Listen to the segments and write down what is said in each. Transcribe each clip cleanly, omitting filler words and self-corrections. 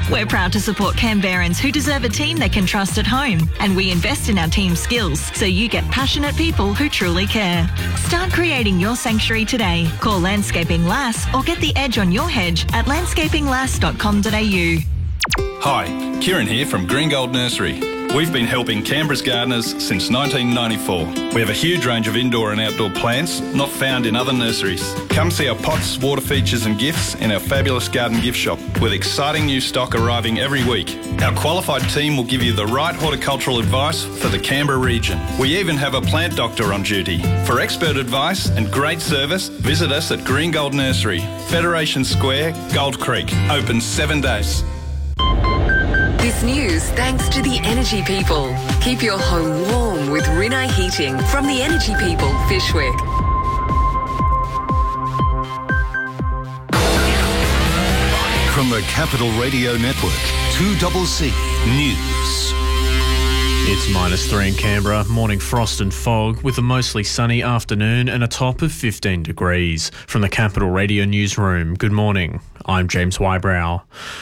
We're proud to support Canberrans who deserve a team they can trust at home, and we invest in our team's skills so you get passionate people who truly care. Start creating your sanctuary today. Call Landscaping Lass or get the edge on your hedge at landscapinglass.com.au. Hi, Kieran here from Green Gold Nursery. We've been helping Canberra's gardeners since 1994. We have a huge range of indoor and outdoor plants not found in other nurseries. Come see our pots, water features and gifts in our fabulous garden gift shop with exciting new stock arriving every week. Our qualified team will give you the right horticultural advice for the Canberra region. We even have a plant doctor on duty. For expert advice and great service, visit us at Green Gold Nursery, Federation Square, Gold Creek. Open 7 days. This news thanks to the Energy People. Keep your home warm with Rinnai Heating from the Energy People, Fyshwick. From the Capital Radio Network, 2CC News. It's -3 in Canberra, morning frost and fog with a mostly sunny afternoon and a top of 15 degrees. From the Capital Radio Newsroom, good morning. I'm James Wybrow.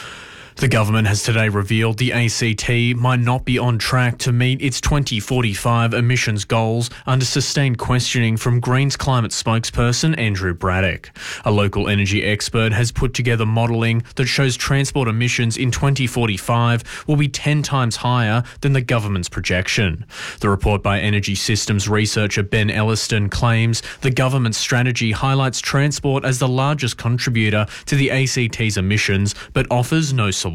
The government has today revealed the ACT might not be on track to meet its 2045 emissions goals under sustained questioning from Greens climate spokesperson Andrew Braddock. A local energy expert has put together modelling that shows transport emissions in 2045 will be 10 times higher than the government's projection. The report by Energy Systems researcher Ben Elliston claims the government's strategy highlights transport as the largest contributor to the ACT's emissions but offers no solution.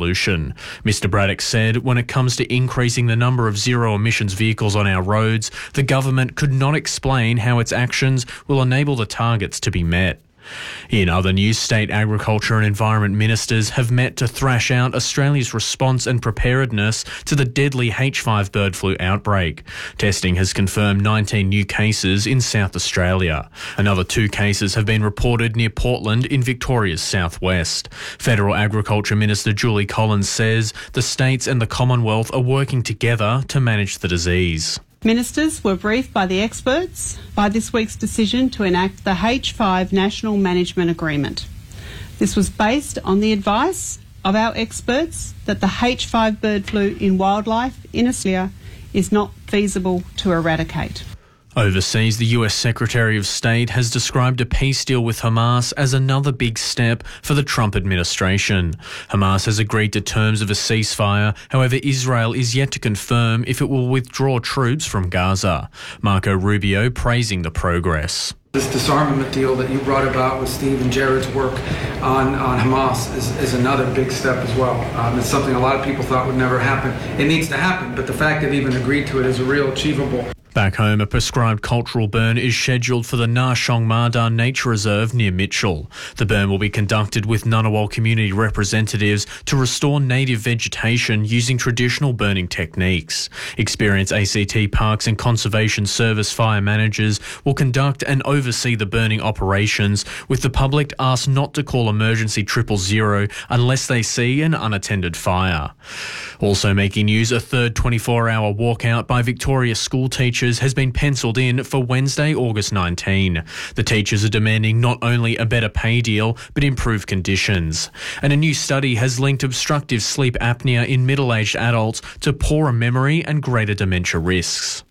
Mr. Braddock said when it comes to increasing the number of zero-emissions vehicles on our roads, the government could not explain how its actions will enable the targets to be met. In other news, state agriculture and environment ministers have met to thrash out Australia's response and preparedness to the deadly H5 bird flu outbreak. Testing has confirmed 19 new cases in South Australia. Another 2 cases have been reported near Portland in Victoria's southwest. Federal Agriculture Minister Julie Collins says the states and the Commonwealth are working together to manage the disease. Ministers were briefed by the experts by this week's decision to enact the H5 National Management Agreement. This was based on the advice of our experts that the H5 bird flu in wildlife in Australia is not feasible to eradicate. Overseas, the US Secretary of State has described a peace deal with Hamas as another big step for the Trump administration. Hamas has agreed to terms of a ceasefire. However, Israel is yet to confirm if it will withdraw troops from Gaza. Marco Rubio praising the progress. This disarmament deal that you brought about with Steve and Jared's work on Hamas is another big step as well. It's something a lot of people thought would never happen. It needs to happen, but the fact they've even agreed to it is a real achievable. Back home, a prescribed cultural burn is scheduled for the Nga Shong Mardan Nature Reserve near Mitchell. The burn will be conducted with Ngunnawal community representatives to restore native vegetation using traditional burning techniques. Experienced ACT Parks and Conservation Service fire managers will conduct and oversee the burning operations, with the public asked not to call emergency 000 unless they see an unattended fire. Also making news, a third 24-hour walkout by Victoria school teachers has been penciled in for Wednesday, August 19. The teachers are demanding not only a better pay deal, but improved conditions. And a new study has linked obstructive sleep apnea in middle-aged adults to poorer memory and greater dementia risks.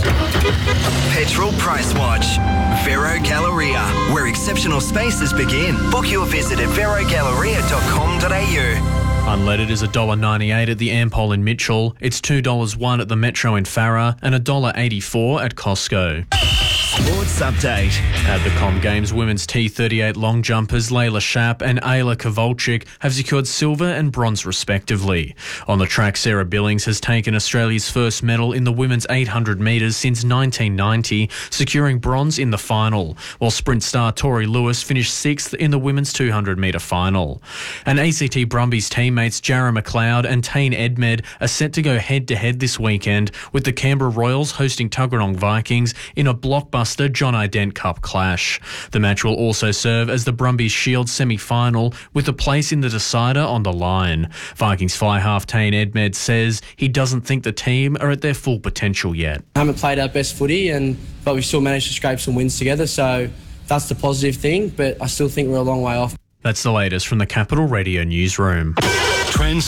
Petrol Price Watch. Vero Galleria, where exceptional spaces begin. Book your visit at verogalleria.com.au. Unleaded is $1.98 at the Ampol in Mitchell. It's $2.01 at the Metro in Farrer and $1.84 at Costco. Sports Update. At the Com Games, women's T38 long jumpers Layla Shapp and Ayla Kowalczyk have secured silver and bronze respectively. On the track, Sarah Billings has taken Australia's first medal in the women's 800 metres since 1990, securing bronze in the final, while sprint star Tori Lewis finished 6th in the women's 200 metre final. And ACT Brumbies teammates Jarrah McLeod and Tane Edmed are set to go head-to-head this weekend, with the Canberra Royals hosting Tuggeranong Vikings in a blockbuster John Ident Cup clash. The match will also serve as the Brumbies Shield semi-final, with a place in the decider on the line. Vikings fly half Tane Edmed says he doesn't think the team are at their full potential yet. I haven't played our best footy, but we still managed to scrape some wins together, so that's the positive thing, but I still think we're a long way off. That's the latest from the Capital Radio Newsroom. Trends